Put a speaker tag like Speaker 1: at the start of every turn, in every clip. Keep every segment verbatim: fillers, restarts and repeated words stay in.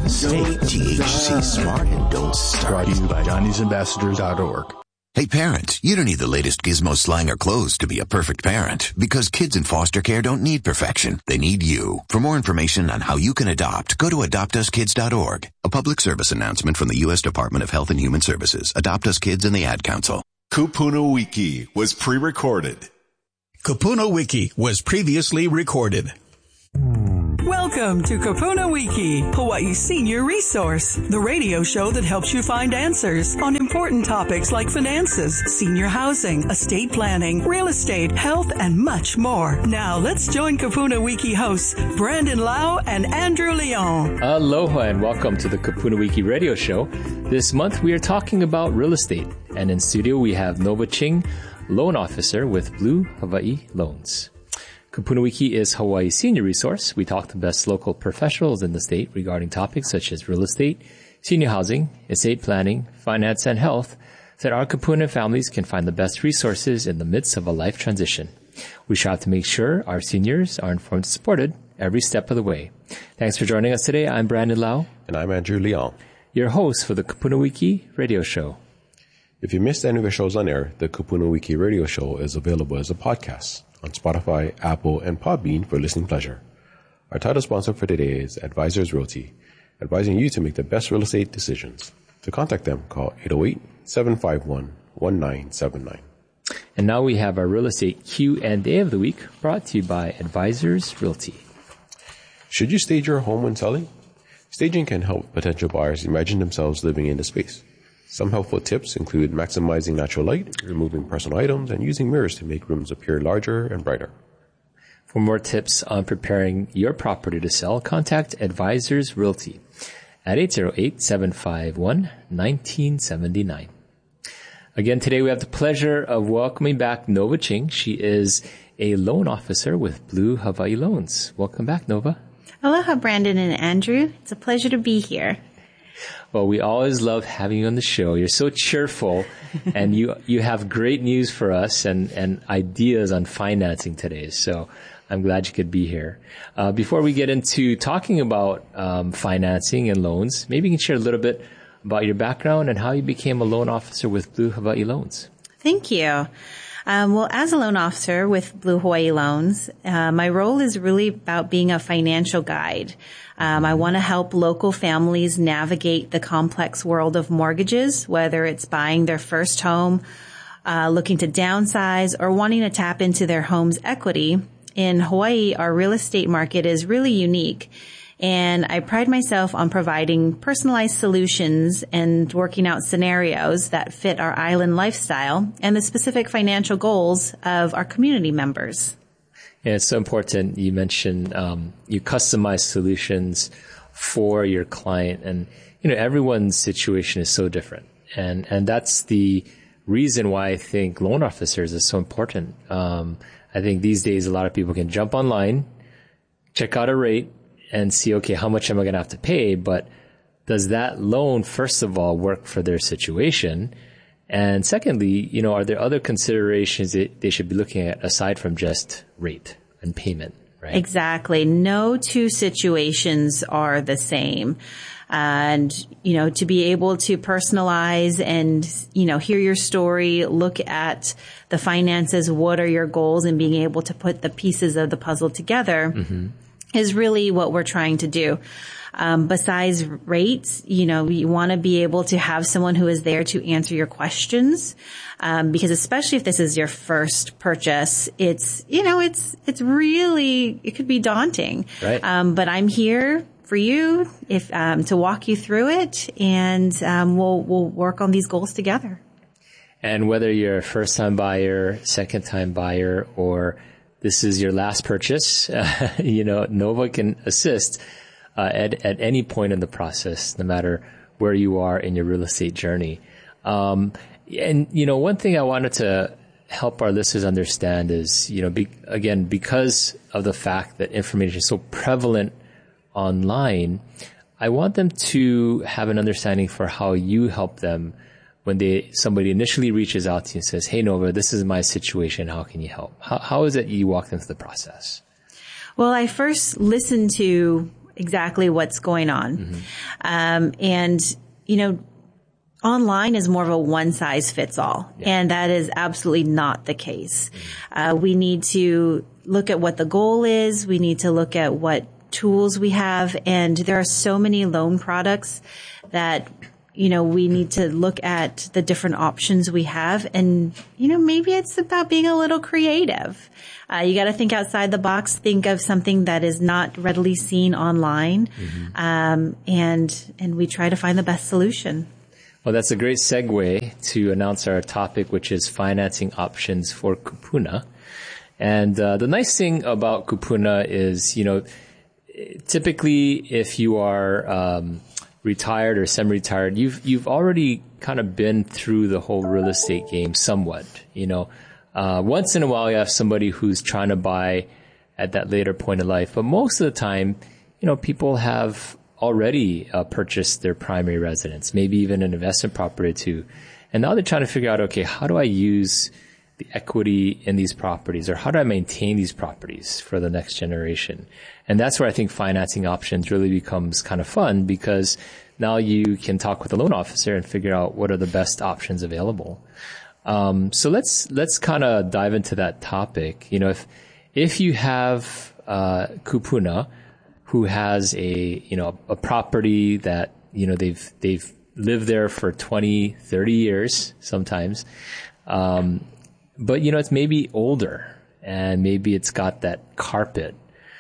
Speaker 1: Stay T H C smart and don't start.
Speaker 2: Brought to you by Johnny's Ambassadors dot org.
Speaker 1: Hey parents, you don't need the latest gizmo slang or clothes to be a perfect parent, because kids in foster care don't need perfection. They need you. For more information on how you can adopt, go to adopt us kids dot org. A public service announcement from the U S Department of Health and Human Services, Adopt Us Kids, and the Ad Council.
Speaker 3: Kupuna Wiki was pre-recorded.
Speaker 4: Kupuna Wiki was previously recorded.
Speaker 5: Welcome to Kupuna Wiki, Hawaii's senior resource, the radio show that helps you find answers on important topics like finances, senior housing, estate planning, real estate, health, and much more. Now, let's join Kupuna Wiki hosts Brandon Lau and Andrew Leon.
Speaker 6: Aloha and welcome to the Kupuna Wiki radio show. This month we are talking about real estate, and in studio we have Nova Ching, loan officer with Blue Hawaii Loans. Kupuna Wiki is Hawaii's senior resource. We talk to best local professionals in the state regarding topics such as real estate, senior housing, estate planning, finance, and health, so that our Kupuna families can find the best resources in the midst of a life transition. We strive to make sure our seniors are informed and supported every step of the way. Thanks for joining us today. I'm Brandon Lau.
Speaker 7: And I'm Andrew Leon,
Speaker 6: your host for the Kupuna Wiki radio show.
Speaker 7: If you missed any of the shows on air, the Kupuna Wiki radio show is available as a podcast on Spotify, Apple, and Podbean for listening pleasure. Our title sponsor for today is Advisors Realty, advising you to make the best real estate decisions. To contact them, call eight oh eight, seven five one, one nine seven nine.
Speaker 6: And now we have our real estate Q and A of the week, brought to you by Advisors Realty.
Speaker 7: Should you stage your home when selling? Staging can help potential buyers imagine themselves living in the space. Some helpful tips include maximizing natural light, removing personal items, and using mirrors to make rooms appear larger and brighter.
Speaker 6: For more tips on preparing your property to sell, contact Advisors Realty at eight oh eight, seven five one, one nine seven nine. Again, today we have the pleasure of welcoming back Nova Ching. She is a loan officer with Blue Hawaii Loans. Welcome back, Nova.
Speaker 8: Aloha, Brandon and Andrew. It's a pleasure to be here.
Speaker 6: Well, we always love having you on the show. You're so cheerful, and you you have great news for us and, and ideas on financing today. So I'm glad you could be here. Uh, before we get into talking about um, financing and loans, maybe you can share a little bit about your background and how you became a loan officer with Blue Hawaii Loans.
Speaker 8: Thank you. Um, well, as a loan officer with Blue Hawaii Loans, uh, my role is really about being a financial guide. Um, I want to help local families navigate the complex world of mortgages, whether it's buying their first home, uh, looking to downsize, or wanting to tap into their home's equity. In Hawaii, our real estate market is really unique, and I pride myself on providing personalized solutions and working out scenarios that fit our island lifestyle and the specific financial goals of our community members.
Speaker 6: Yeah, it's so important. You mentioned um, you customize solutions for your client, and you know everyone's situation is so different, and and that's the reason why I think loan officers is so important. Um, I think these days a lot of people can jump online, check out a rate, and see, okay, how much am I going to have to pay? But does that loan, first of all, work for their situation? And secondly, you know, are there other considerations that they should be looking at aside from just rate and payment, right?
Speaker 8: Exactly. No two situations are the same. And, you know, to be able to personalize and, you know, hear your story, look at the finances, what are your goals, and being able to put the pieces of the puzzle together mm-hmm. is really what we're trying to do. Um, besides rates, you know, you want to be able to have someone who is there to answer your questions. Um, because especially if this is your first purchase, it's, you know, it's, it's really, it could be daunting.
Speaker 6: Right.
Speaker 8: Um, but I'm here for you if, um, to walk you through it, and, um, we'll, we'll work on these goals together.
Speaker 6: And whether you're a first time buyer, second time buyer, or this is your last purchase, uh, you know, Nova can assist Uh, at, at any point in the process, no matter where you are in your real estate journey. Um, and, you know, one thing I wanted to help our listeners understand is, you know, be, again, because of the fact that information is so prevalent online, I want them to have an understanding for how you help them when they somebody initially reaches out to you and says, hey, Nova, this is my situation. How can you help? How, how is it you walk them through the process?
Speaker 8: Well, I first listen to exactly what's going on.
Speaker 6: Mm-hmm.
Speaker 8: Um, and, you know, online is more of a one size fits all. Yeah. And that is absolutely not the case. Mm-hmm. Uh, we need to look at what the goal is. We need to look at what tools we have. And there are so many loan products that, you know, we need to look at the different options we have. And, you know, maybe it's about being a little creative. Uh, you got to think outside the box, think of something that is not readily seen online. Mm-hmm. Um, and, and we try to find the best solution.
Speaker 6: Well, that's a great segue to announce our topic, which is financing options for kupuna. And uh, the nice thing about kupuna is, you know, typically if you are um, retired or semi-retired, you've you've already kind of been through the whole real estate game somewhat. You know, uh, once in a while you have somebody who's trying to buy at that later point in life, but most of the time, you know, people have already uh, purchased their primary residence, maybe even an investment property too, and now they're trying to figure out, okay, how do I use the equity in these properties, or how do I maintain these properties for the next generation? And that's where I think financing options really becomes kind of fun, because now you can talk with the loan officer and figure out what are the best options available. Um, so let's let's kind of dive into that topic. You know, if if you have uh, kupuna who has a you know a property that you know they've they've lived there for twenty, thirty years sometimes. Um, But, you know, it's maybe older, and maybe it's got that carpet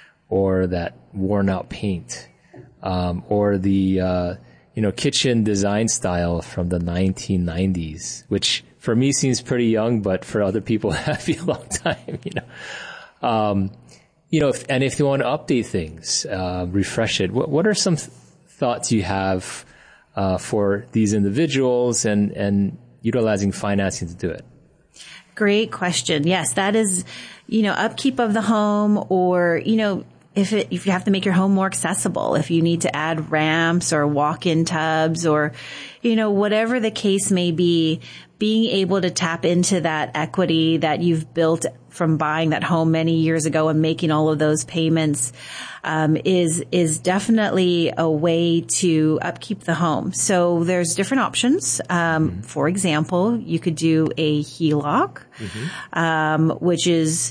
Speaker 6: or that worn out paint, um, or the, uh, you know, kitchen design style from the nineteen nineties, which for me seems pretty young, but for other people, that'd be a long time, you know. Um, you know, if, and if you want to update things, uh, refresh it, what, what are some th- thoughts you have, uh, for these individuals and, and utilizing financing to do it?
Speaker 8: Great question. Yes, that is, you know, upkeep of the home, or, you know, if it, if you have to make your home more accessible, if you need to add ramps or walk-in tubs, or, you know, whatever the case may be, being able to tap into that equity that you've built from buying that home many years ago and making all of those payments, um, is, is definitely a way to upkeep the home. So there's different options. Um, mm-hmm. For example, you could do a H E L O C, mm-hmm. um, which is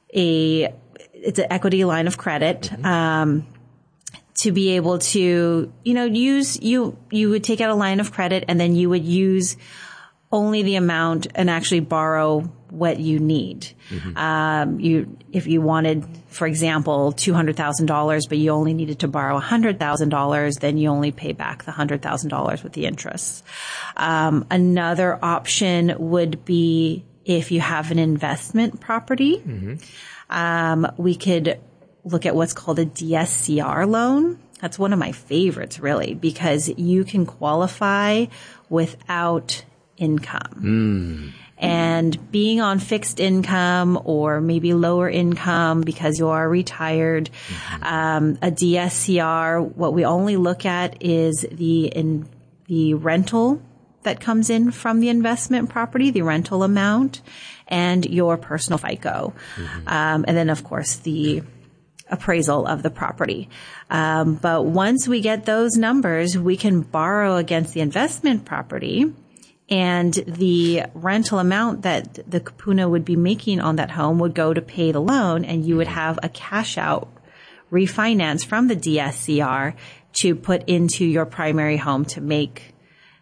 Speaker 8: a, it's an equity line of credit. Mm-hmm. Um, to be able to, you know, use, you, you would take out a line of credit, and then you would use only the amount and actually borrow what you need. Mm-hmm. Um, you, if you wanted, for example, two hundred thousand dollars, but you only needed to borrow one hundred thousand dollars, then you only pay back the one hundred thousand dollars with the interest. Um, another option would be if you have an investment property, mm-hmm. um, we could look at what's called a D S C R loan. That's one of my favorites, really, because you can qualify without income. Mm. And being on fixed income or maybe lower income because you are retired, mm-hmm. um, a D S C R, what we only look at is the in the rental that comes in from the investment property, the rental amount, and your personal FICO. Mm-hmm. Um, and then, of course, the appraisal of the property. Um, but once we get those numbers, we can borrow against the investment property, and the rental amount that the kupuna would be making on that home would go to pay the loan, and you would have a cash out refinance from the D S C R to put into your primary home to make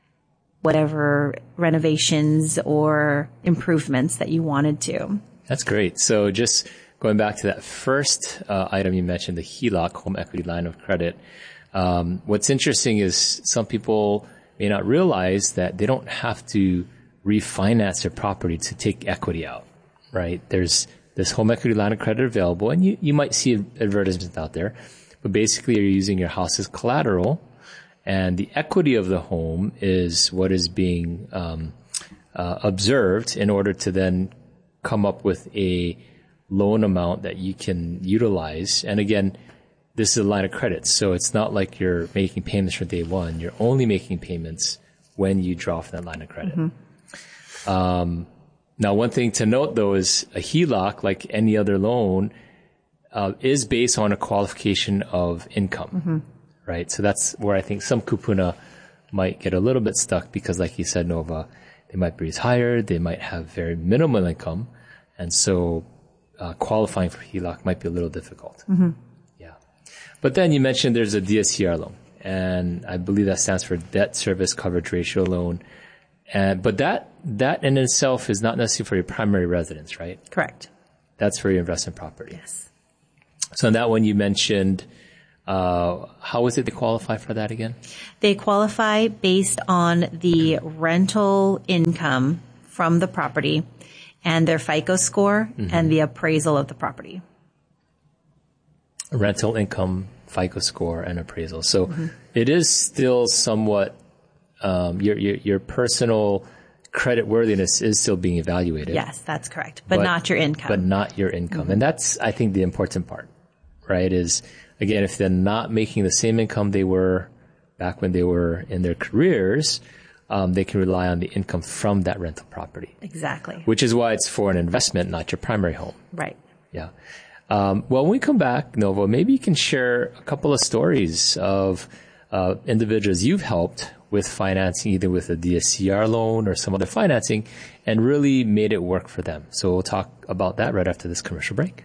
Speaker 8: whatever renovations or improvements that you wanted to.
Speaker 6: That's great. So just going back to that first uh, item you mentioned, the H E L O C, home equity line of credit. Um, what's interesting is some people may not realize that they don't have to refinance their property to take equity out, right? There's this home equity line of credit available, and you, you might see advertisements out there, but basically you're using your house as collateral, and the equity of the home is what is being um, uh, observed in order to then come up with a loan amount that you can utilize. And again, this is a line of credit, so it's not like you're making payments from day one. You're only making payments when you draw from that line of credit. Mm-hmm. Um, now, one thing to note, though, is a H E L O C, like any other loan, uh, is based on a qualification of income, mm-hmm. right? So that's where I think some kupuna might get a little bit stuck because, like you said, Nova, they might be hired, they might have very minimal income, and so uh, qualifying for H E L O C might be a little difficult. Mm-hmm. Yeah. But then you mentioned there's a D S C R loan, and I believe that stands for Debt Service Coverage Ratio Loan. And, but that, that in itself is not necessarily for your primary residence, right?
Speaker 8: Correct.
Speaker 6: That's for your investment property.
Speaker 8: Yes.
Speaker 6: So in that one you mentioned, uh, how is it they qualify for that again?
Speaker 8: They qualify based on the rental income from the property and their FICO score mm-hmm. and the appraisal of the property.
Speaker 6: Rental income, FICO score, and appraisal. So mm-hmm. it is still somewhat Um, your, your, your personal credit worthiness is still being evaluated.
Speaker 8: Yes, that's correct. But, but not your income.
Speaker 6: But not your income. Mm-hmm. And that's, I think, the important part, right? Is, again, if they're not making the same income they were back when they were in their careers, um, they can rely on the income from that rental property.
Speaker 8: Exactly.
Speaker 6: Which is why it's for an investment, not your primary home.
Speaker 8: Right.
Speaker 6: Yeah. Um, well, when we come back, Nova, maybe you can share a couple of stories of uh, individuals you've helped with financing, either with a D S C R loan or some other financing, and really made it work for them. So we'll talk about that right after this commercial break.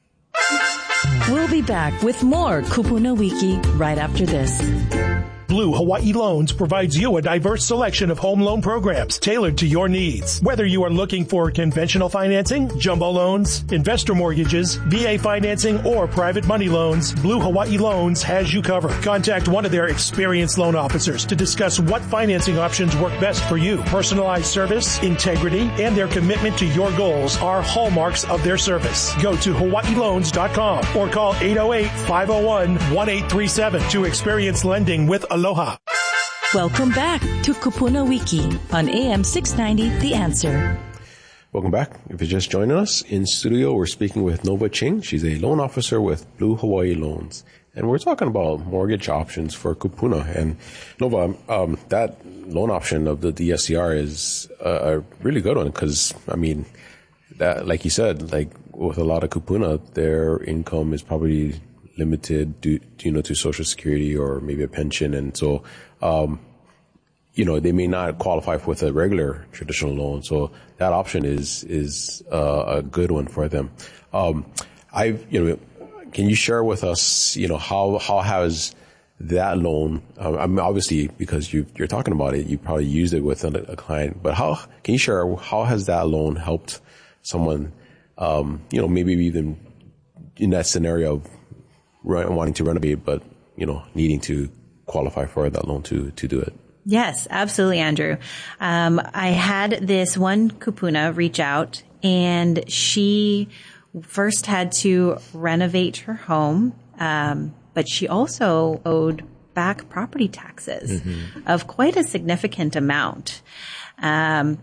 Speaker 9: We'll be back with more Kupuna Wiki right after this.
Speaker 10: Blue Hawaii Loans provides you a diverse selection of home loan programs tailored to your needs. Whether you are looking for conventional financing, jumbo loans, investor mortgages, V A financing, or private money loans, Blue Hawaii Loans has you covered. Contact one of their experienced loan officers to discuss what financing options work best for you. Personalized service, integrity, and their commitment to your goals are hallmarks of their service. Go to hawaii loans dot com or call eight oh eight, five oh one, one eight three seven to experience lending with Aloha.
Speaker 9: Welcome back to Kupuna Wiki on A M six ninety, The Answer.
Speaker 7: Welcome back. If you're just joining us, in studio we're speaking with Nova Ching. She's a loan officer with Blue Hawaii Loans. And we're talking about mortgage options for kupuna. And Nova, um, that loan option of the D S C R is a, a really good one because, I mean, that, like you said, like with a lot of kupuna, their income is probably limited due, you know, to Social Security or maybe a pension. And so, um, you know, they may not qualify with a regular traditional loan. So that option is, is, uh, a good one for them. Um, I've, you know, can you share with us, you know, how, how has that loan, um, I mean, obviously because you, you're talking about it, you probably used it with a, a client, but how, can you share, how has that loan helped someone, um, you know, maybe even in that scenario of wanting to renovate, but, you know, needing to qualify for that loan to, to do it?
Speaker 8: Yes, absolutely, Andrew. Um, I had this one kupuna reach out, and she first had to renovate her home, um, but she also owed back property taxes mm-hmm. of quite a significant amount. Um,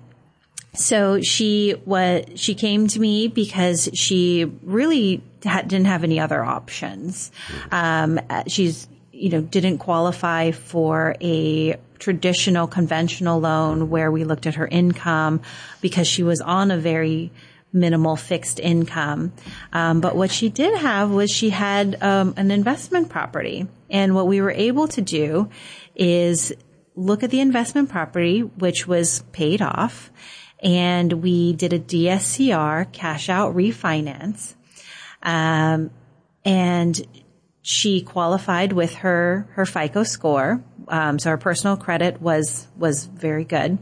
Speaker 8: so she was, she came to me because she really ha- didn't have any other options. Um, she's, you know, didn't qualify for a traditional conventional loan where we looked at her income because she was on a very minimal fixed income. Um, but what she did have was she had um, an investment property. And what we were able to do is look at the investment property, which was paid off, and we did a D S C R cash out refinance. Um, and she qualified with her, her FICO score. Um, so her personal credit was, was very good.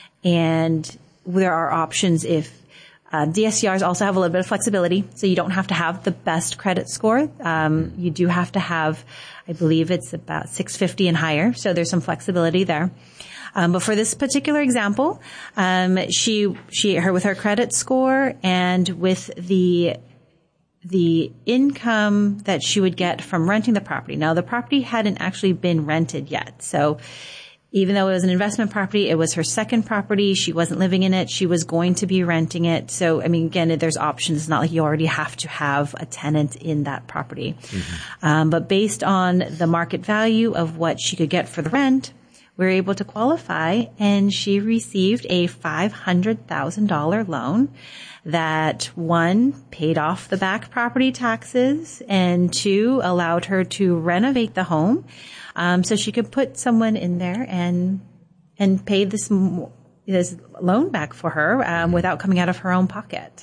Speaker 8: And there are options if, uh, D S C Rs also have a little bit of flexibility. So you don't have to have the best credit score. Um, you do have to have, I believe it's about six fifty and higher. So there's some flexibility there. Um, but for this particular example, um, she, she, her with her credit score and with the, the income that she would get from renting the property. Now, the property hadn't actually been rented yet. So even though it was an investment property, it was her second property. She wasn't living in it. She was going to be renting it. So, I mean, again, there's options. It's not like you already have to have a tenant in that property. Mm-hmm. Um, but based on the market value of what she could get for the rent, we were able to qualify, and she received a five hundred thousand dollars loan that, one, paid off the back property taxes, and two, allowed her to renovate the home um, so she could put someone in there and and pay this this loan back for her um, without coming out of her own pocket.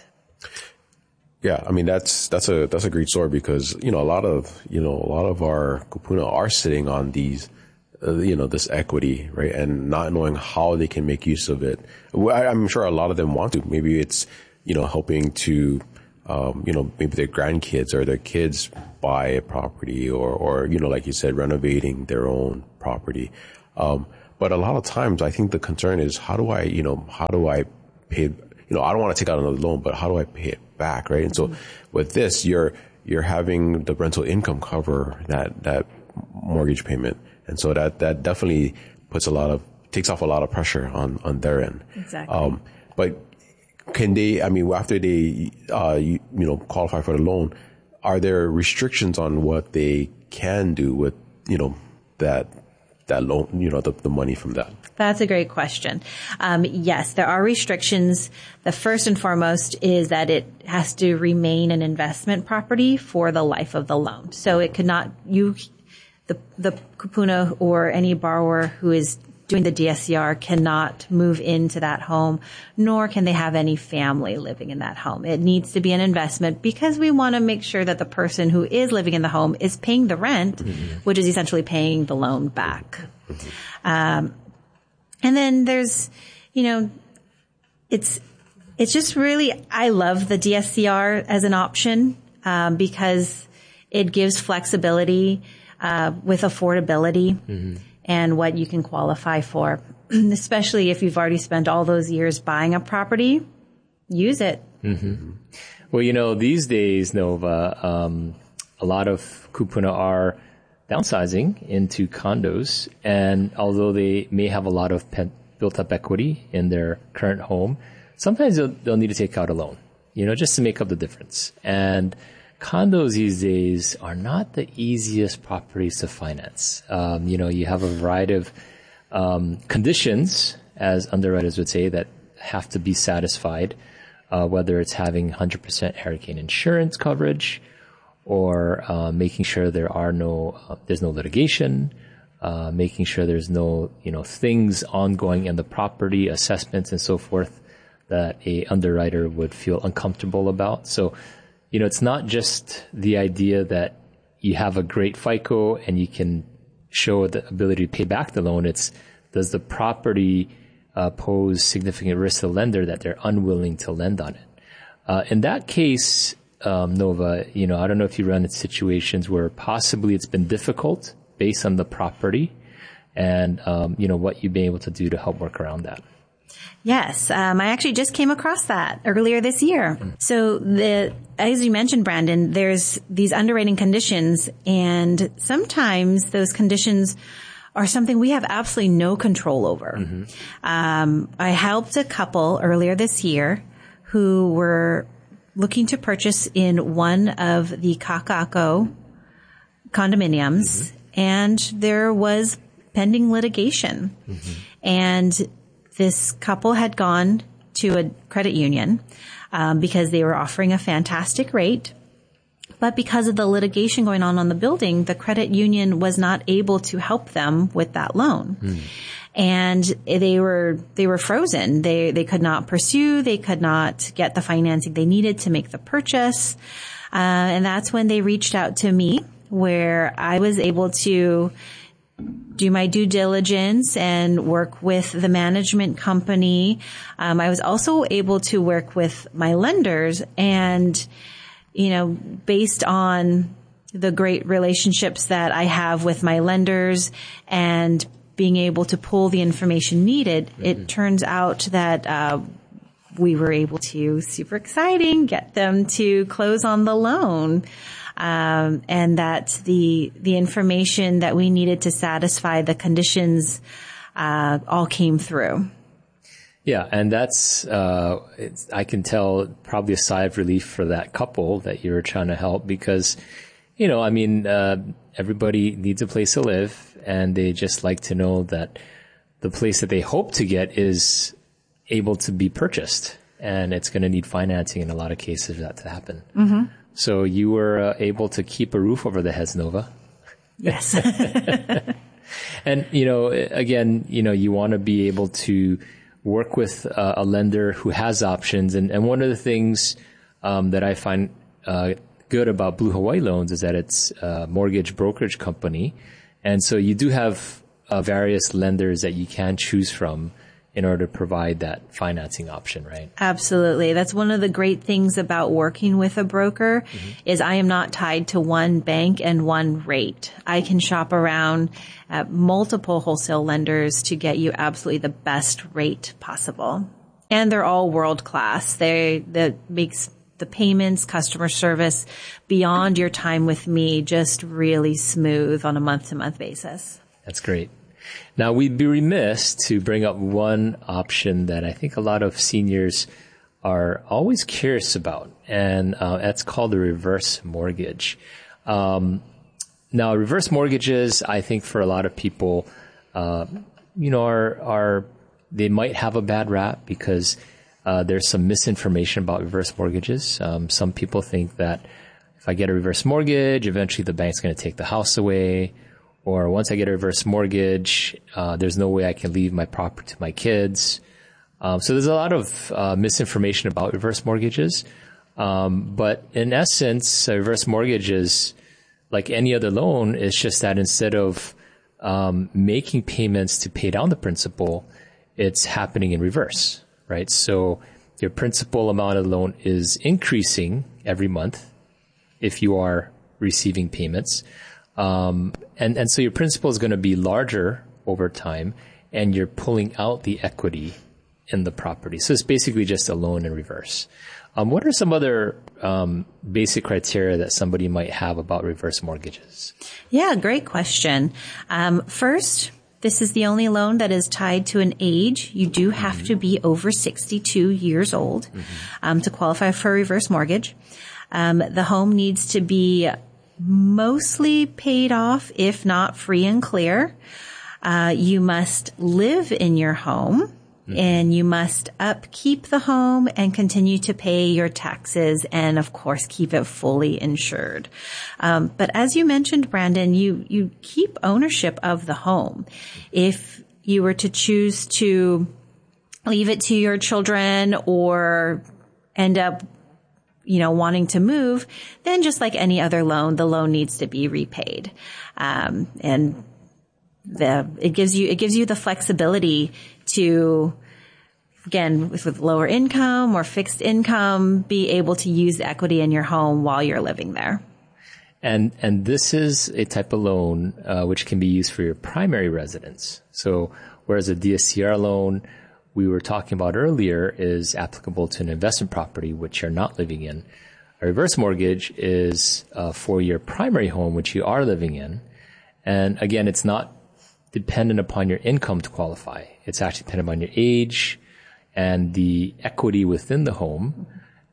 Speaker 7: Yeah, I mean, that's, that's a, that's a great story because, you know, a lot of, you know, a lot of our kupuna are sitting on these, uh, you know, this equity, right? And not knowing how they can make use of it. I, I'm sure a lot of them want to. Maybe it's, you know, helping to, um, you know, maybe their grandkids or their kids buy a property or, or, you know, like you said, renovating their own property. Um, but a lot of times I think the concern is how do I, you know, how do I pay, you know, I don't want to take out another loan, but how do I pay it back, right? And so with this, you're, you're having the rental income cover that, that mortgage payment. And so that, that definitely puts a lot of, takes off a lot of pressure on, on their end.
Speaker 8: Exactly.
Speaker 7: Um, but can they, I mean, after they, uh, you, you know, qualify for the loan, are there restrictions on what they can do with, you know, that, that loan, you know, the, the money from that?
Speaker 8: That's a great question. Um, yes, there are restrictions. The first and foremost is that it has to remain an investment property for the life of the loan. So it could not, you, the, the kupuna or any borrower who is doing the D S C R cannot move into that home, nor can they have any family living in that home. It needs to be an investment because we want to make sure that the person who is living in the home is paying the rent, mm-hmm. which is essentially paying the loan back. Mm-hmm. Um, and then there's, you know, it's, it's just really, I love the D S C R as an option, um, because it gives flexibility, uh, with affordability. Mm-hmm. And what you can qualify for, especially if you've already spent all those years buying a property, use it.
Speaker 6: Mm-hmm. Well, you know, these days, Nova, um, a lot of kupuna are downsizing into condos. And although they may have a lot of pe- built up equity in their current home, sometimes they'll, they'll need to take out a loan, you know, just to make up the difference. And condos these days are not the easiest properties to finance. Um, you know, you have a variety of um, conditions, as underwriters would say, that have to be satisfied, uh, whether it's having one hundred percent hurricane insurance coverage or uh, making sure there are no, uh, there's no litigation, uh, making sure there's no, you know, things ongoing in the property, assessments and so forth that a underwriter would feel uncomfortable about. So, you know, it's not just the idea that you have a great FICO and you can show the ability to pay back the loan. It's, does the property uh, pose significant risk to the lender that they're unwilling to lend on it? Uh, in that case, um, Nova, you know, I don't know if you run into situations where possibly it's been difficult based on the property and, um, you know, what you've been able to do to help work around that.
Speaker 8: Yes, um, I actually just came across that earlier this year. So the, as you mentioned, Brandon, there's these underwriting conditions, and sometimes those conditions are something we have absolutely no control over. Mm-hmm. Um, I helped a couple earlier this year who were looking to purchase in one of the Kaka'ako condominiums, mm-hmm. and there was pending litigation. Mm-hmm. And this couple had gone to a credit union um, because they were offering a fantastic rate. But because of the litigation going on on the building, the credit union was not able to help them with that loan. Mm. And they were, they were frozen. They, they could not pursue. They could not get the financing they needed to make the purchase. Uh, and that's when they reached out to me, where I was able to do my due diligence and work with the management company. Um, I was also able to work with my lenders, and, you know, based on the great relationships that I have with my lenders and being able to pull the information needed, mm-hmm. it turns out that, uh, we were able to, super exciting, get them to close on the loan. Um, and that the, the information that we needed to satisfy the conditions, uh, all came through.
Speaker 6: Yeah. And that's, uh, it's, I can tell probably a sigh of relief for that couple that you were trying to help, because, you know, I mean, uh, everybody needs a place to live, and they just like to know that, the place that they hope to get is able to be purchased, and it's going to need financing in a lot of cases for that to happen.
Speaker 8: Mm-hmm.
Speaker 6: So you were uh, able to keep a roof over the heads, Nova.
Speaker 8: Yes.
Speaker 6: And, you know, again, you know, you want to be able to work with uh, a lender who has options. And, and one of the things um, that I find uh, good about Blue Hawaii Loans is that it's a mortgage brokerage company. And so you do have uh, various lenders that you can choose from in order to provide that financing option, right?
Speaker 8: Absolutely. That's one of the great things about working with a broker mm-hmm. is I am not tied to one bank and one rate. I can shop around at multiple wholesale lenders to get you absolutely the best rate possible. And they're all world class. They, that makes the payments, customer service beyond your time with me just really smooth on a month to month basis.
Speaker 6: That's great. Now, we'd be remiss to bring up one option that I think a lot of seniors are always curious about, and uh, that's called the reverse mortgage. Um, now, reverse mortgages, I think for a lot of people, uh, you know, are, are they might have a bad rap because uh, there's some misinformation about reverse mortgages. Um, some people think that if I get a reverse mortgage, eventually the bank's going to take the house away. Or once I get a reverse mortgage, uh, there's no way I can leave my property to my kids. Um, so there's a lot of uh, misinformation about reverse mortgages. Um, but in essence, a reverse mortgage is like any other loan. It's just that instead of um, making payments to pay down the principal, it's happening in reverse, right? So your principal amount of the loan is increasing every month if you are receiving payments. Um, and, and so your principal is going to be larger over time, and you're pulling out the equity in the property. So it's basically just a loan in reverse. Um, what are some other um, basic criteria that somebody might have about reverse mortgages?
Speaker 8: Yeah, great question. Um, first, this is the only loan that is tied to an age. You do have mm-hmm. to be over sixty-two years old mm-hmm. um, to qualify for a reverse mortgage. Um, the home needs to be mostly paid off, if not free and clear. Uh, you must live in your home mm-hmm. and you must upkeep the home and continue to pay your taxes and, of course, keep it fully insured. Um, but as you mentioned, Brandon, you, you keep ownership of the home. If you were to choose to leave it to your children or end up you know, wanting to move, then just like any other loan, the loan needs to be repaid. Um, and the, it gives you, it gives you the flexibility to, again, with, with lower income or fixed income, be able to use the equity in your home while you're living there.
Speaker 6: And, and this is a type of loan, uh, which can be used for your primary residence. So whereas a D S C R loan, we were talking about earlier, is applicable to an investment property which you're not living in. A reverse mortgage is uh, for your primary home which you are living in. And again, it's not dependent upon your income to qualify. It's actually dependent on your age and the equity within the home.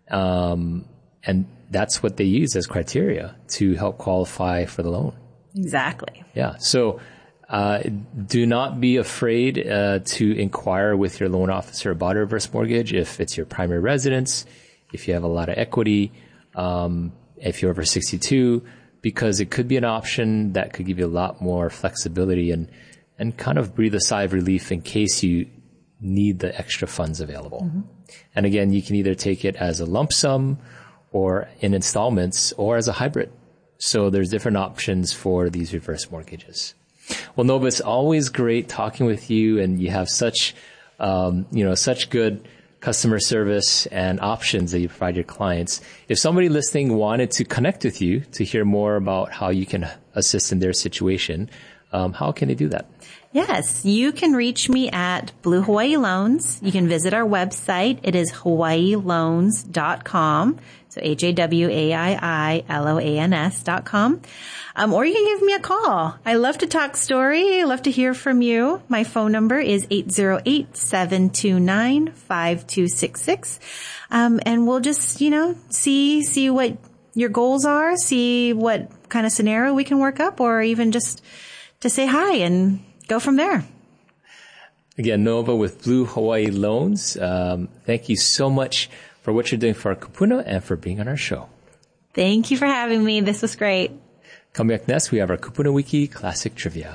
Speaker 6: Um, and that's what they use as criteria to help qualify for the loan.
Speaker 8: Exactly.
Speaker 6: Yeah. So Uh, do not be afraid uh, to inquire with your loan officer about a reverse mortgage if it's your primary residence, if you have a lot of equity, um, if you're over sixty-two, because it could be an option that could give you a lot more flexibility and, and kind of breathe a sigh of relief in case you need the extra funds available. Mm-hmm. And again, you can either take it as a lump sum or in installments or as a hybrid. So there's different options for these reverse mortgages. Well, Nova, it's always great talking with you, and you have such, um, you know, such good customer service and options that you provide your clients. If somebody listening wanted to connect with you to hear more about how you can assist in their situation, um, how can they do that?
Speaker 8: Yes, you can reach me at Blue Hawaii Loans. You can visit our website. It is hawaii loans dot com. So H A W A I I L O A N S dot com. Um, or you can give me a call. I love to talk story. I love to hear from you. My phone number is eight zero eight, seven two nine, five two six six. Um, and we'll just, you know, see, see what your goals are, see what kind of scenario we can work up, or even just to say hi and go from there.
Speaker 6: Again, Nova with Blue Hawaii Loans. Um, thank you so much for what you're doing for our kupuna and for being on our show.
Speaker 8: Thank you for having me. This was great.
Speaker 6: Coming up next, we have our Kupuna Wiki Classic Trivia.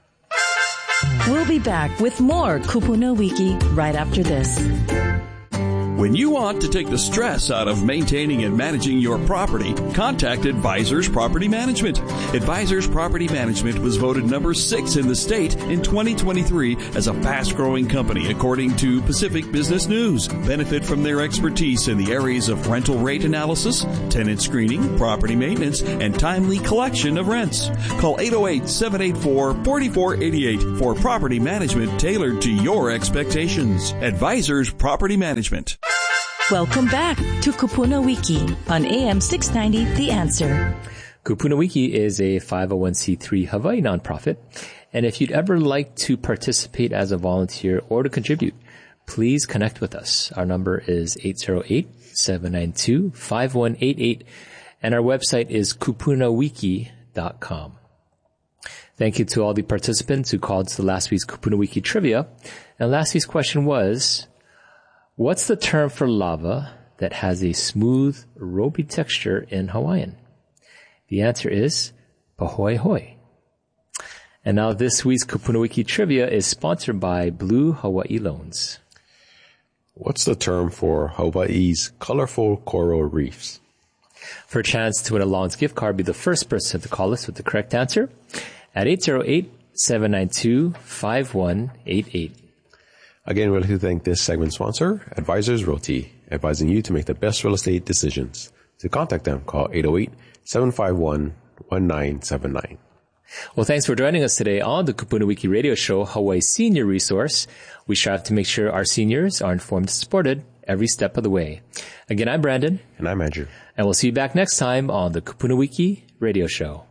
Speaker 9: We'll be back with more Kupuna Wiki right after this.
Speaker 11: When you want to take the stress out of maintaining and managing your property, contact Advisors Property Management. Advisors Property Management was voted number six in the state in twenty twenty-three as a fast-growing company, according to Pacific Business News. Benefit from their expertise in the areas of rental rate analysis, tenant screening, property maintenance, and timely collection of rents. Call eight oh eight, seven eight four, four four eight eight for property management tailored to your expectations. Advisors Property Management.
Speaker 9: Welcome back to Kupuna Wiki on A M six ninety The Answer.
Speaker 6: Kupuna Wiki is a five oh one c three Hawaii nonprofit, and if you'd ever like to participate as a volunteer or to contribute, please connect with us. Our number is eight oh eight, seven nine two, five one eight eight, and our website is kupuna wiki dot com. Thank you to all the participants who called to last week's Kupuna Wiki trivia. And last week's question was, what's the term for lava that has a smooth, ropey texture in Hawaiian? The answer is pahoehoe. And now this week's Kupuna Wiki trivia is sponsored by Blue Hawaii Loans.
Speaker 7: What's the term for Hawaii's colorful coral reefs?
Speaker 6: For a chance to win a Loans gift card, be the first person to call us with the correct answer at eight oh eight, seven nine two, five one eight eight.
Speaker 7: Again, we'd like to thank this segment sponsor, Advisors Realty, advising you to make the best real estate decisions. To contact them, call eight oh eight, seven five one, one nine seven nine.
Speaker 6: Well, thanks for joining us today on the Kupuna Wiki Radio Show, Hawaii Senior Resource. We strive to make sure our seniors are informed and supported every step of the way. Again, I'm Brandon.
Speaker 7: And I'm Andrew.
Speaker 6: And we'll see you back next time on the Kupuna Wiki Radio Show.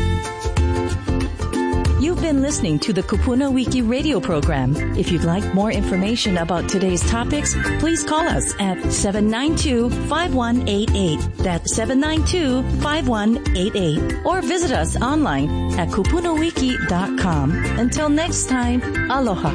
Speaker 9: You've been listening to the Kupuna Wiki radio program. If you'd like more information about today's topics, please call us at seven nine two, five one eight eight. That's seven nine two, five one eight eight. Or visit us online at kupuna wiki dot com. Until next time, aloha.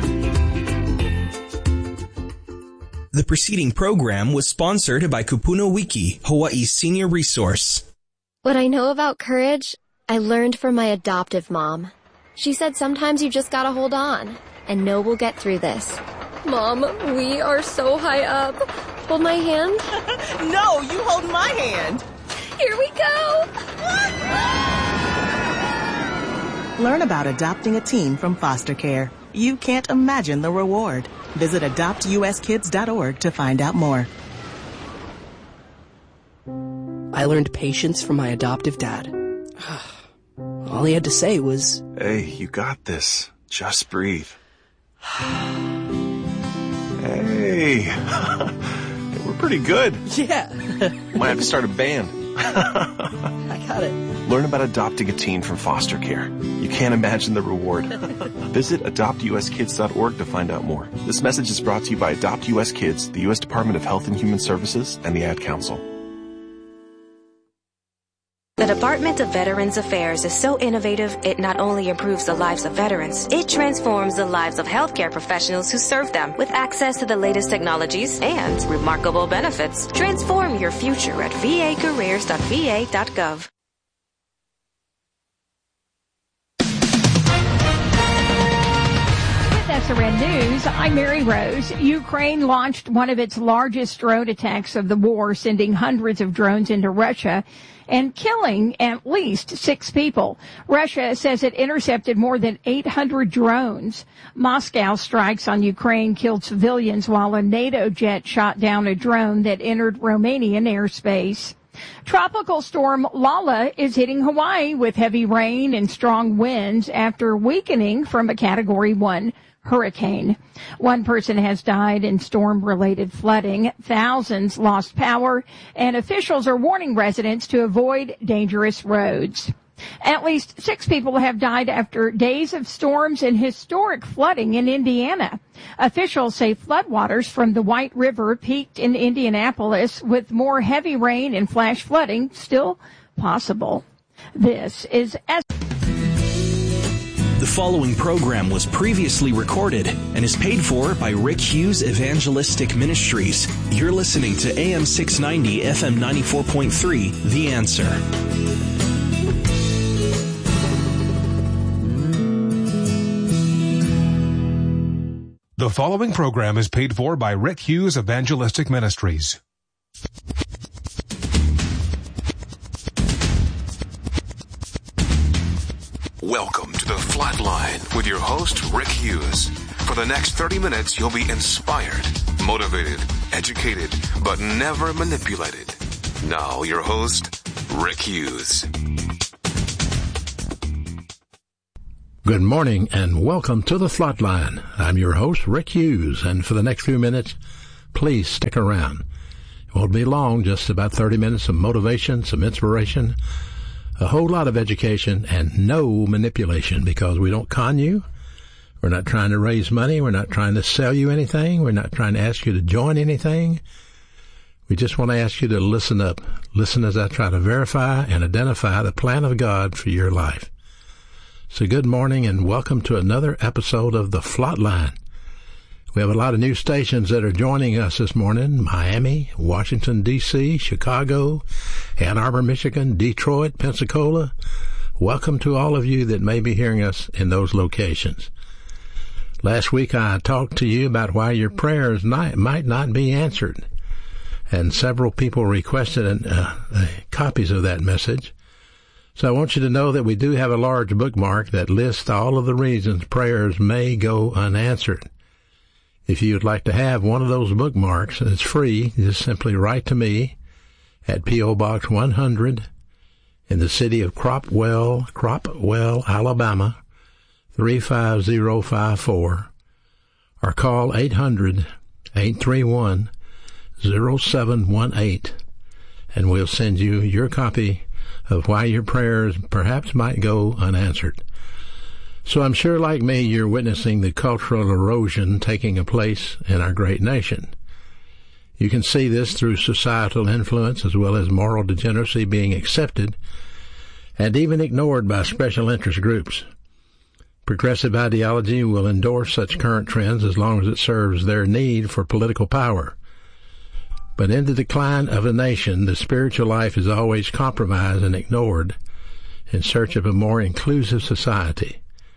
Speaker 12: The preceding program was sponsored by Kupuna Wiki, Hawaii's senior resource.
Speaker 13: What I know about courage, I learned from my adoptive mom. She said sometimes you just gotta hold on and know we'll get through this. Mom, we are so high up. Hold my hand.
Speaker 14: No, you hold my hand.
Speaker 13: Here we go.
Speaker 14: Learn about adopting a teen from foster care. You can't imagine the reward. Visit adopt u s kids dot org to find out more.
Speaker 15: I learned patience from my adoptive dad. All he had to say was,
Speaker 16: "Hey, you got this. Just breathe." Hey, we're pretty good.
Speaker 15: Yeah.
Speaker 16: Might have to start a band.
Speaker 15: I got it.
Speaker 16: Learn about adopting a teen from foster care. You can't imagine the reward. Visit adopt u s kids dot org to find out more. This message is brought to you by Adopt U S Kids, the U S Department of Health and Human Services, and the Ad Council.
Speaker 17: The Department of Veterans Affairs is so innovative, it not only improves the lives of veterans, it transforms the lives of healthcare professionals who serve them with access to the latest technologies and remarkable benefits. Transform your future at v a careers dot v a dot gov.
Speaker 18: S R N News, I'm Mary Rose. Ukraine launched one of its largest drone attacks of the war, sending hundreds of drones into Russia and killing at least six people. Russia says it intercepted more than eight hundred drones. Moscow strikes on Ukraine killed civilians while a NATO jet shot down a drone that entered Romanian airspace. Tropical storm Lala is hitting Hawaii with heavy rain and strong winds after weakening from a Category one hurricane. One person has died in storm-related flooding. Thousands lost power, and officials are warning residents to avoid dangerous roads. At least six people have died after days of storms and historic flooding in Indiana. Officials say floodwaters from the White River peaked in Indianapolis, with more heavy rain and flash flooding still possible. This is as
Speaker 12: The following program was previously recorded and is paid for by Rick Hughes Evangelistic Ministries. You're listening to A M six ninety, F M ninety-four point three, The Answer.
Speaker 19: The following program is paid for by Rick Hughes Evangelistic Ministries.
Speaker 20: Welcome to The Flatline with your host, Rick Hughes. For the next thirty minutes, you'll be inspired, motivated, educated, but never manipulated. Now, your host, Rick Hughes.
Speaker 21: Good morning and welcome to The Flatline. I'm your host, Rick Hughes, and for the next few minutes, please stick around. It won't be long, just about thirty minutes of motivation, some inspiration, a whole lot of education, and no manipulation, because we don't con you. We're not trying to raise money. We're not trying to sell you anything. We're not trying to ask you to join anything. We just want to ask you to listen up. Listen as I try to verify and identify the plan of God for your life. So good morning and welcome to another episode of The Flatline. We have a lot of new stations that are joining us this morning. Miami, Washington, D C, Chicago, Ann Arbor, Michigan, Detroit, Pensacola. Welcome to all of you that may be hearing us in those locations. Last week I talked to you about why your prayers might, might not be answered. And several people requested uh, uh, copies of that message. So I want you to know that we do have a large bookmark that lists all of the reasons prayers may go unanswered. If you'd like to have one of those bookmarks, and it's free, just simply write to me at P O Box one hundred in the city of Cropwell, Cropwell, Alabama, three five zero five four, or call eight hundred, eight three one, zero seven one eight, and we'll send you your copy of why your prayers perhaps might go unanswered. So I'm sure, like me, you're witnessing the cultural erosion taking place in our great nation. You can see this through societal influence as well as moral degeneracy being accepted and even ignored by special interest groups. Progressive ideology will endorse such current trends as long as it serves their need for political power. But in the decline of a nation, the spiritual life is always compromised and ignored in search of a more inclusive society.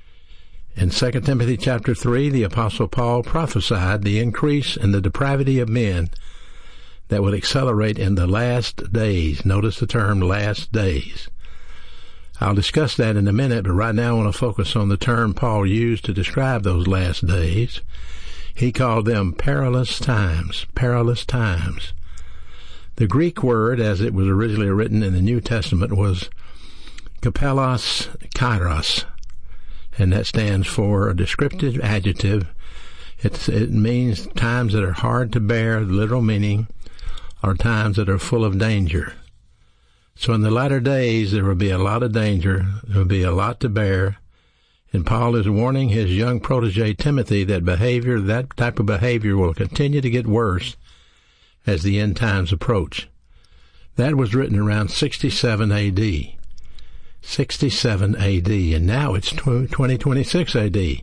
Speaker 21: In Second Timothy chapter three, the Apostle Paul prophesied the increase in the depravity of men that would accelerate in the last days. Notice the term last days. I'll discuss that in a minute, but right now I want to focus on the term Paul used to describe those last days. He called them perilous times, perilous times. The Greek word, as it was originally written in the New Testament, was kapelos kairos, and that stands for a descriptive adjective. It's, it means times that are hard to bear, the literal meaning, or times that are full of danger. So in the latter days, there will be a lot of danger, there will be a lot to bear, and Paul is warning his young protege Timothy that behavior, that type of behavior will continue to get worse as the end times approach. That was written around sixty-seven A D sixty-seven A D, and now it's twenty twenty-six A D.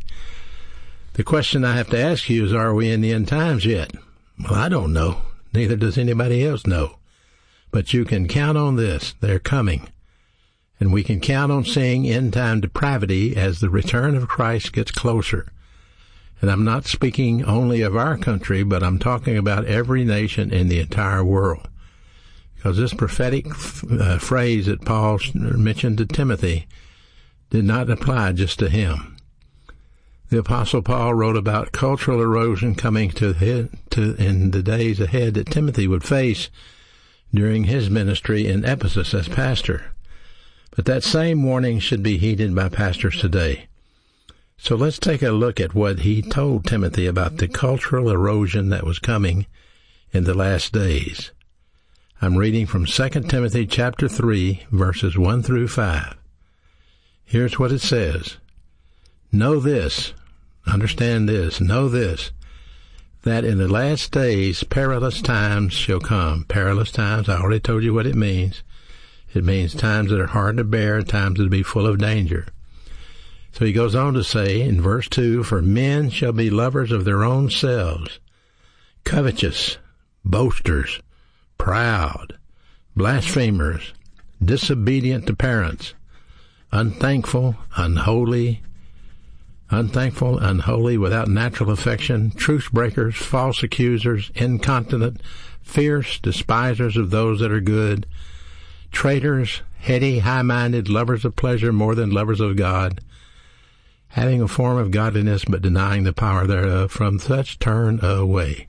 Speaker 21: The question I have to ask you is, are we in the end times yet? Well, I don't know. Neither does anybody else know. But you can count on this. They're coming. And we can count on seeing end-time depravity as the return of Christ gets closer. And I'm not speaking only of our country, but I'm talking about every nation in the entire world. Because this prophetic uh, phrase that Paul mentioned to Timothy did not apply just to him. The Apostle Paul wrote about cultural erosion coming to, his, to in the days ahead that Timothy would face during his ministry in Ephesus as pastor. But that same warning should be heeded by pastors today. So let's take a look at what he told Timothy about the cultural erosion that was coming in the last days. I'm reading from Second Timothy chapter three, verses one through five. Here's what it says. Know this, understand this, know this, that in the last days perilous times shall come. Perilous times, I already told you what it means. It means times that are hard to bear, times that will be full of danger. So he goes on to say in verse two, for men shall be lovers of their own selves, covetous, boasters, proud, blasphemers, disobedient to parents, unthankful, unholy, unthankful, unholy, without natural affection, truce breakers, false accusers, incontinent, fierce, despisers of those that are good, traitors, heady, high-minded, lovers of pleasure more than lovers of God, having a form of godliness but denying the power thereof. From such turn away.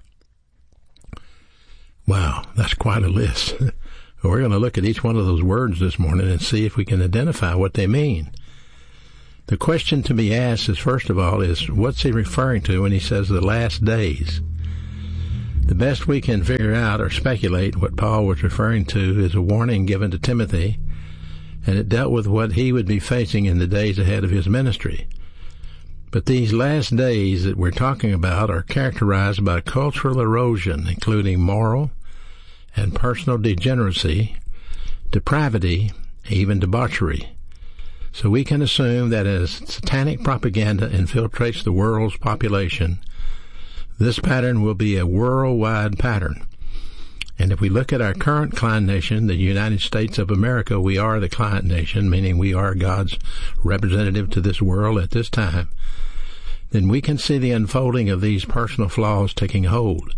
Speaker 21: Wow, that's quite a list. We're going to look at each one of those words this morning and see if we can identify what they mean. The question to be asked is, first of all, is what's he referring to when he says the last days? The best we can figure out or speculate what Paul was referring to is a warning given to Timothy, and it dealt with what he would be facing in the days ahead of his ministry. But these last days that we're talking about are characterized by cultural erosion, including moral and personal degeneracy, depravity, even debauchery. So we can assume that as satanic propaganda infiltrates the world's population, this pattern will be a worldwide pattern. And if we look at our current client nation, the United States of America, we are the client nation, meaning we are God's representative to this world at this time, then we can see the unfolding of these personal flaws taking hold,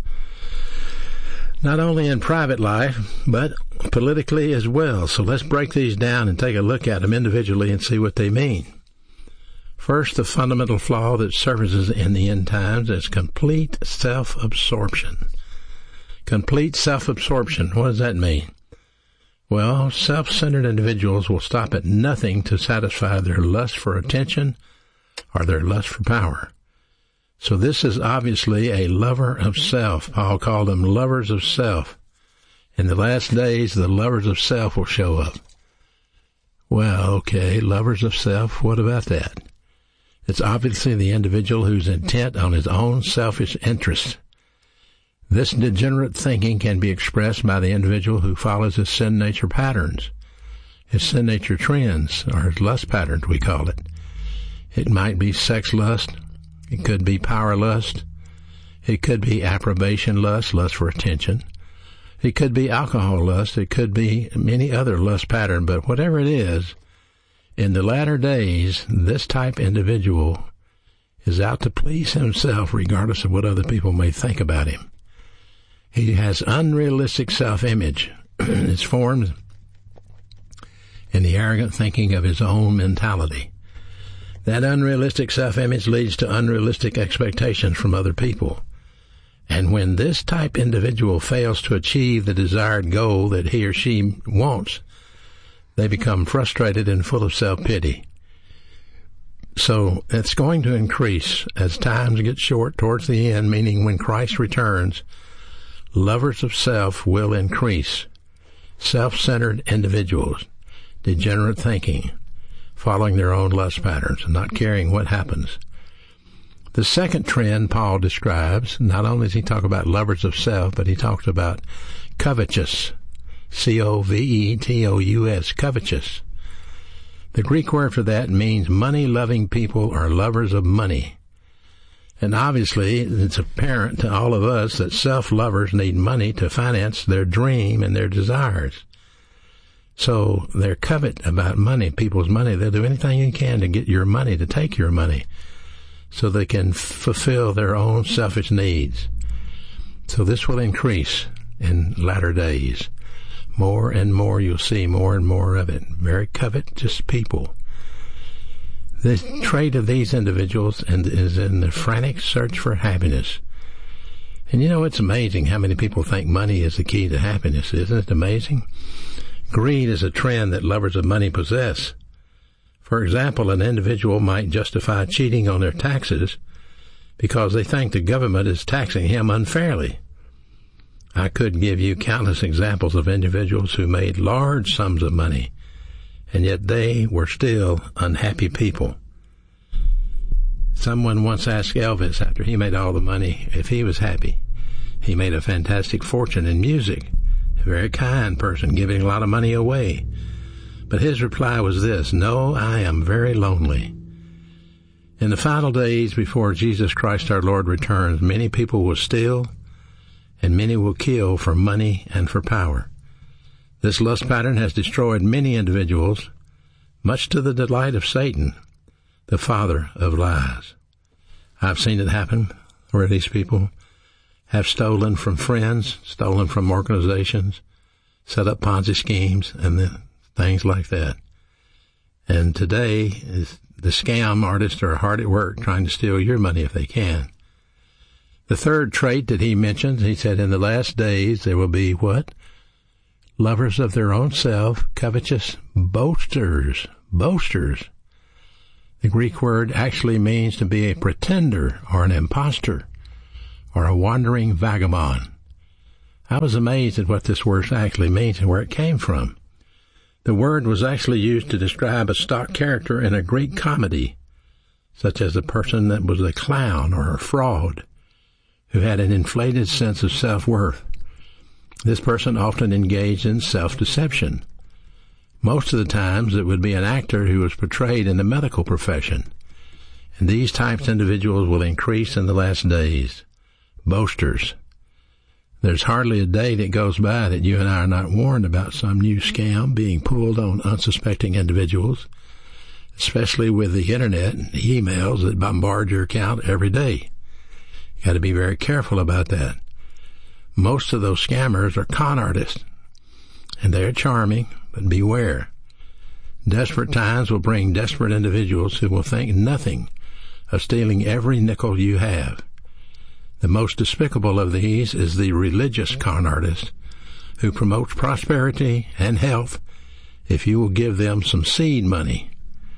Speaker 21: not only in private life, but politically as well. So let's break these down and take a look at them individually and see what they mean. First, the fundamental flaw that surfaces in the end times is complete self-absorption. Complete self-absorption. What does that mean? Well, self-centered individuals will stop at nothing to satisfy their lust for attention or their lust for power. So this is obviously a lover of self. Paul called them lovers of self. In the last days, the lovers of self will show up. Well, okay, lovers of self, what about that? It's obviously the individual who's intent on his own selfish interests. This degenerate thinking can be expressed by the individual who follows his sin nature patterns, his sin nature trends, or his lust patterns, we call it. It might be sex lust. It could be power lust. It could be approbation lust, lust for attention. It could be alcohol lust. It could be many other lust patterns. But whatever it is, in the latter days, this type individual is out to please himself regardless of what other people may think about him. He has unrealistic self-image. It's formed in the arrogant thinking of his own mentality. That unrealistic self-image leads to unrealistic expectations from other people. And when this type individual fails to achieve the desired goal that he or she wants, they become frustrated and full of self-pity. So it's going to increase as times get short towards the end, meaning when Christ returns, lovers of self will increase. Self-centered individuals, degenerate thinking, following their own lust patterns and not caring what happens. The second trend Paul describes, not only does he talk about lovers of self, but he talks about covetous, C O V E T O U S, covetous. The Greek word for that means money-loving people or lovers of money. And obviously, it's apparent to all of us that self-lovers need money to finance their dream and their desires. So they're covet about money, people's money. They'll do anything you can to get your money, to take your money, so they can fulfill their own selfish needs. So this will increase in latter days. More and more, you'll see more and more of it. Very covetous people. The trait of these individuals is in the frantic search for happiness. And you know, it's amazing how many people think money is the key to happiness. Isn't it amazing? Greed is a trend that lovers of money possess. For example, an individual might justify cheating on their taxes because they think the government is taxing him unfairly. I could give you countless examples of individuals who made large sums of money, and yet they were still unhappy people. Someone once asked Elvis, after he made all the money, if he was happy. He made a fantastic fortune in music. A very kind person, giving a lot of money away. But his reply was this: no, I am very lonely. In the final days before Jesus Christ our Lord returns, many people will steal and many will kill for money and for power. This lust pattern has destroyed many individuals, much to the delight of Satan, the father of lies. I've seen it happen where these people have stolen from friends, stolen from organizations, set up Ponzi schemes, and the, things like that. And today, is, the scam artists are hard at work trying to steal your money if they can. The third trait that he mentions, he said, in the last days there will be what? Lovers of their own self, covetous, boasters, boasters. The Greek word actually means to be a pretender or an impostor or a wandering vagabond. I was amazed at what this word actually means and where it came from. The word was actually used to describe a stock character in a Greek comedy, such as a person that was a clown or a fraud, who had an inflated sense of self-worth. This person often engaged in self-deception. Most of the times it would be an actor who was portrayed in the medical profession. And these types of individuals will increase in the last days. Boasters. There's hardly a day that goes by that you and I are not warned about some new scam being pulled on unsuspecting individuals, especially with the internet and emails that bombard your account every day. You got to be very careful about that. Most of those scammers are con artists, and they're charming, but beware. Desperate times will bring desperate individuals who will think nothing of stealing every nickel you have. The most despicable of these is the religious con artist who promotes prosperity and health if you will give them some seed money.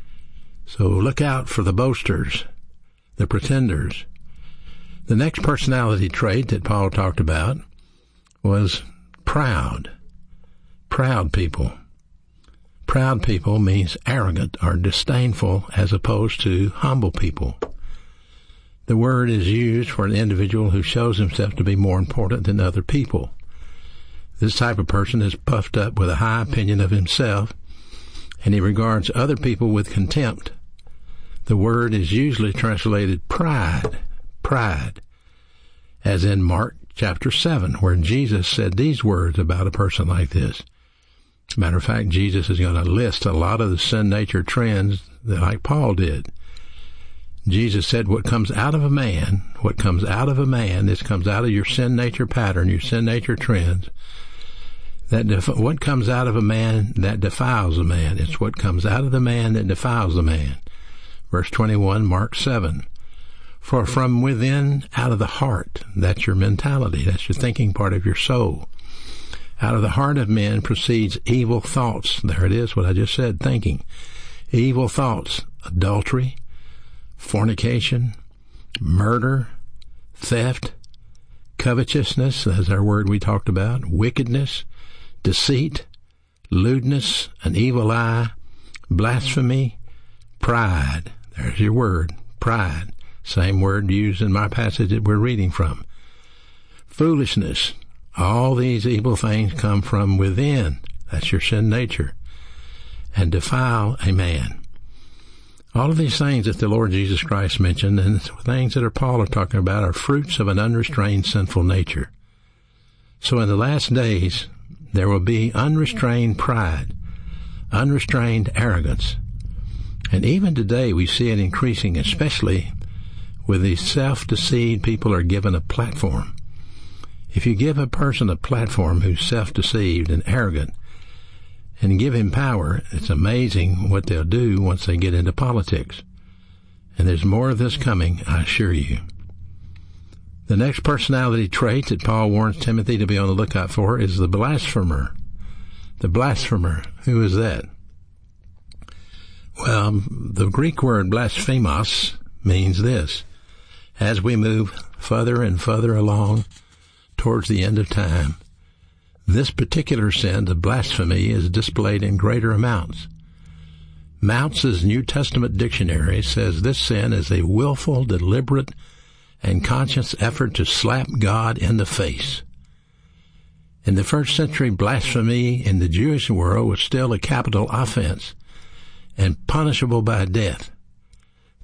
Speaker 21: So look out for the boasters, the pretenders. The next personality trait that Paul talked about was proud. Proud people. Proud people means arrogant or disdainful as opposed to humble people. The word is used for an individual who shows himself to be more important than other people. This type of person is puffed up with a high opinion of himself, and he regards other people with contempt. The word is usually translated pride, pride, as in Mark chapter seven, where Jesus said these words about a person like this. As a matter of fact, Jesus is going to list a lot of the sin nature trends that, like Paul did. Jesus said what comes out of a man, what comes out of a man, this comes out of your sin nature pattern, your sin nature trends. That def- what comes out of a man, that defiles a man. It's what comes out of the man that defiles the man. Verse twenty-one, Mark seven. For from within, out of the heart, that's your mentality, that's your thinking part of your soul. Out of the heart of men proceeds evil thoughts. There it is, what I just said, thinking. Evil thoughts, adultery, fornication, murder, theft, covetousness, that's our word we talked about, wickedness, deceit, lewdness, an evil eye, blasphemy, pride. There's your word, pride. Same word used in my passage that we're reading from. Foolishness. All these evil things come from within. That's your sin nature. And defile a man. All of these things that the Lord Jesus Christ mentioned and things that are Paul are talking about are fruits of an unrestrained sinful nature. So in the last days, there will be unrestrained pride, unrestrained arrogance. And even today we see it increasing, especially with these self-deceived people are given a platform. If you give a person a platform who's self-deceived and arrogant and give him power, it's amazing what they'll do once they get into politics. And there's more of this coming, I assure you. The next personality trait that Paul warns Timothy to be on the lookout for is the blasphemer. The blasphemer. Who is that? Well, the Greek word blasphemos means this. As we move further and further along towards the end of time, this particular sin of blasphemy is displayed in greater amounts. Mounce's New Testament dictionary says this sin is a willful, deliberate, and conscious effort to slap God in the face. In the first century, blasphemy in the Jewish world was still a capital offense and punishable by death.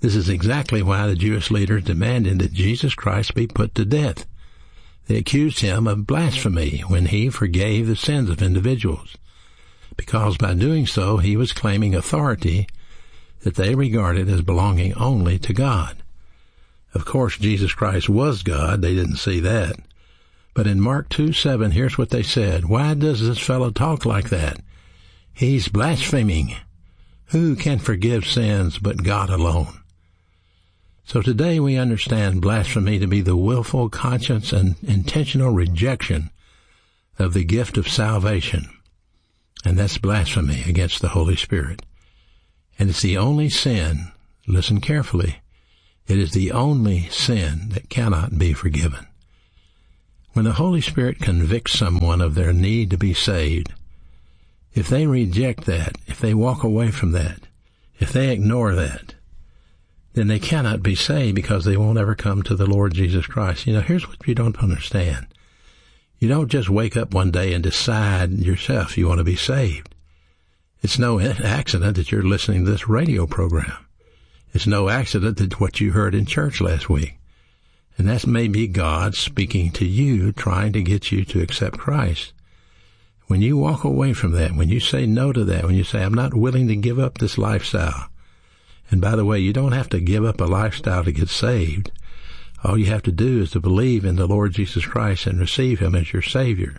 Speaker 21: This is exactly why the Jewish leaders demanded that Jesus Christ be put to death. They accused him of blasphemy when he forgave the sins of individuals, because by doing so he was claiming authority that they regarded as belonging only to God. Of course, Jesus Christ was God. They didn't see that. But in Mark two seven, here's what they said. Why does this fellow talk like that? He's blaspheming. Who can forgive sins but God alone? So today we understand blasphemy to be the willful, conscious, and intentional rejection of the gift of salvation. And that's blasphemy against the Holy Spirit. And it's the only sin, listen carefully, it is the only sin that cannot be forgiven. When the Holy Spirit convicts someone of their need to be saved, if they reject that, if they walk away from that, if they ignore that, then they cannot be saved because they won't ever come to the Lord Jesus Christ. You know, here's what you don't understand. You don't just wake up one day and decide yourself you want to be saved. It's no accident that you're listening to this radio program. It's no accident that what you heard in church last week. And that may be God speaking to you, trying to get you to accept Christ. When you walk away from that, when you say no to that, when you say, I'm not willing to give up this lifestyle. And by the way, you don't have to give up a lifestyle to get saved. All you have to do is to believe in the Lord Jesus Christ and receive him as your Savior.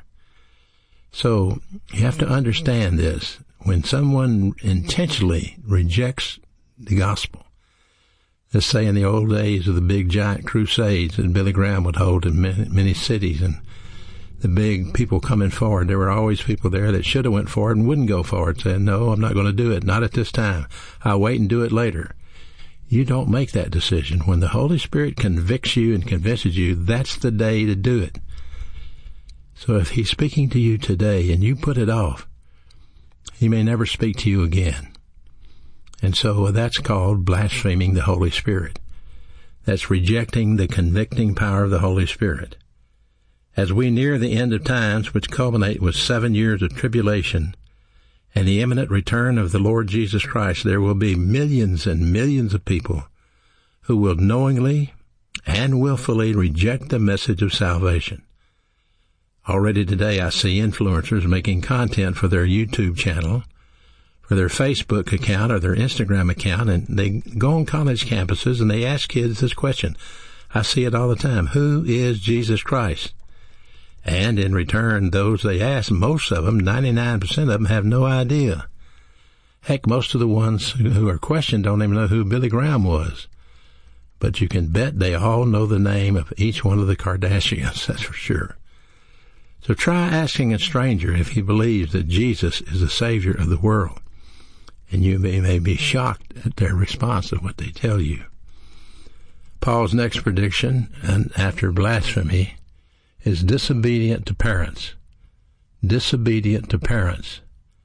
Speaker 21: So you have to understand this. When someone intentionally rejects the gospel, let's say in the old days of the big giant crusades that Billy Graham would hold in many, many cities, and the big people coming forward, there were always people there that should have went forward and wouldn't go forward, saying, no, I'm not going to do it, not at this time. I'll wait and do it later. You don't make that decision. When the Holy Spirit convicts you and convinces you, that's the day to do it. So if he's speaking to you today and you put it off, he may never speak to you again. And so that's called blaspheming the Holy Spirit. That's rejecting the convicting power of the Holy Spirit. As we near the end of times, which culminate with seven years of tribulation and the imminent return of the Lord Jesus Christ, there will be millions and millions of people who will knowingly and willfully reject the message of salvation. Already today I see influencers making content for their YouTube channel, for their Facebook account or their Instagram account, and they go on college campuses and they ask kids this question. I see it all the time. Who is Jesus Christ? And in return, those they ask, most of them, ninety-nine percent of them, have no idea. Heck, most of the ones who are questioned don't even know who Billy Graham was. But you can bet they all know the name of each one of the Kardashians, that's for sure. So try asking a stranger if he believes that Jesus is the Savior of the world. And you may, may be shocked at their response to what they tell you. Paul's next prediction, and after blasphemy, is disobedient to parents. Disobedient to parents.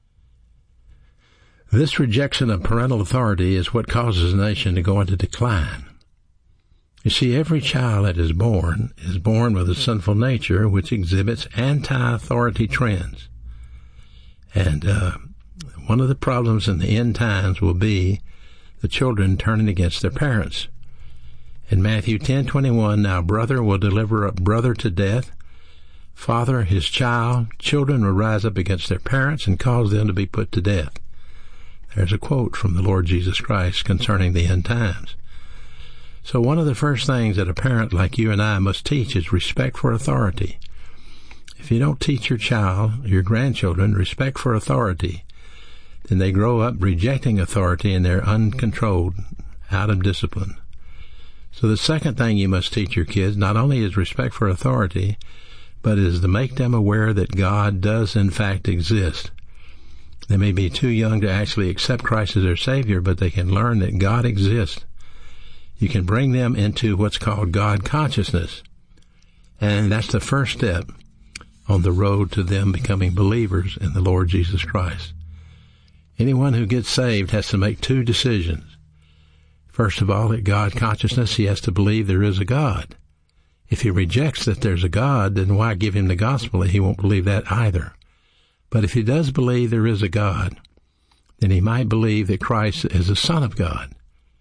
Speaker 21: This rejection of parental authority is what causes a nation to go into decline. You see, every child that is born is born with a sinful nature which exhibits anti-authority trends. And uh, one of the problems in the end times will be the children turning against their parents. In Matthew ten twenty-one, now brother will deliver up brother to death, father his child, children will rise up against their parents and cause them to be put to death. There's a quote from the Lord Jesus Christ concerning the end times. So one of the first things that a parent like you and I must teach is respect for authority. If you don't teach your child, your grandchildren, respect for authority, then they grow up rejecting authority and they're uncontrolled, out of discipline. So the second thing you must teach your kids not only is respect for authority, but is to make them aware that God does in fact exist. They may be too young to actually accept Christ as their Savior, but they can learn that God exists. You can bring them into what's called God consciousness. And that's the first step on the road to them becoming believers in the Lord Jesus Christ. Anyone who gets saved has to make two decisions. First of all, at God consciousness, he has to believe there is a God. If he rejects that there's a God, then why give him the gospel? He won't believe that either. But if he does believe there is a God, then he might believe that Christ is the Son of God.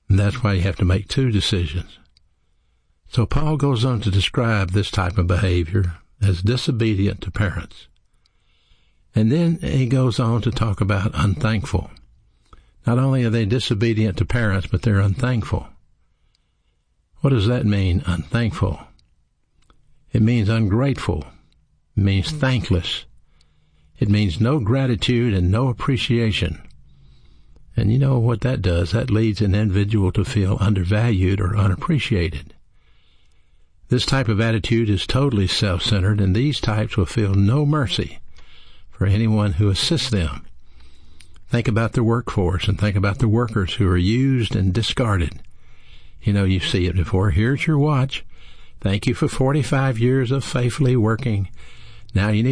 Speaker 21: And that's why you have to make two decisions. So Paul goes on to describe this type of behavior as disobedient to parents. And then he goes on to talk about unthankful. Not only are they disobedient to parents, but they're unthankful. What does that mean, unthankful? It means ungrateful. It means thankless. It means no gratitude and no appreciation. And you know what that does? That leads an individual to feel undervalued or unappreciated. This type of attitude is totally self-centered, and these types will feel no mercy for anyone who assists them. Think about the workforce and think about the workers who are used and discarded. You know, you see it before. Here's your watch. Thank you for forty-five years of faithfully working. Now you need